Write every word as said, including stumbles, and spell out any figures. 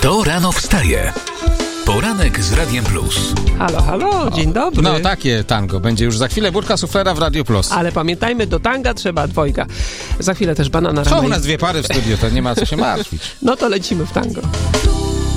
Kto rano wstaje? Poranek z Radiem Plus. Halo, halo, dzień dobry. No takie tango będzie już za chwilę. Budka suflera w Radio Plus. Ale pamiętajmy, do tanga trzeba dwojga. Za chwilę też banana Są rano. u nas dwie pary w studiu, to nie ma co się martwić. No to lecimy w tango.